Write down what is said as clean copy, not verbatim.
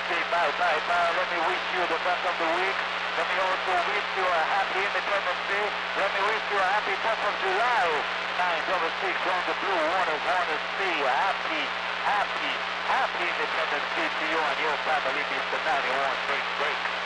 say bye-bye, bye. Let me wish you the best of the week. Let me also wish you a happy Independence Day. Let me wish you a happy 4th of July. 966 on the Blue Waters, Hornet Sea. A happy Independence Day to you and your family, Mr. 91. Break.